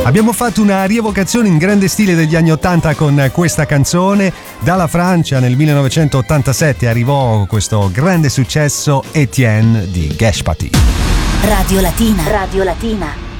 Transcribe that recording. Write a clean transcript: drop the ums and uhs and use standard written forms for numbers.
Abbiamo fatto una rievocazione in grande stile degli anni 80 con questa canzone. Dalla Francia nel 1987 arrivò questo grande successo, Etienne di Geshpati. Radio Latina. Radio Latina.